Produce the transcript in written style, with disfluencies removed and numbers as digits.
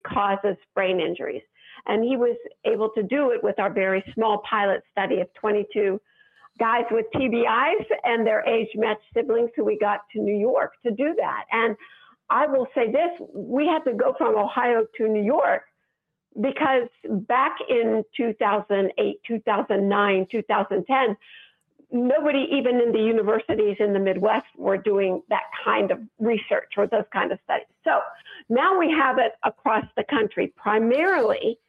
causes brain injuries. And he was able to do it with our very small pilot study of 22 guys with TBIs and their age-matched siblings who we got to New York to do that. And I will say this, we had to go from Ohio to New York because back in 2008, 2009, 2010, nobody even in the universities in the Midwest were doing that kind of research or those kind of studies. So now we have it across the country, primarily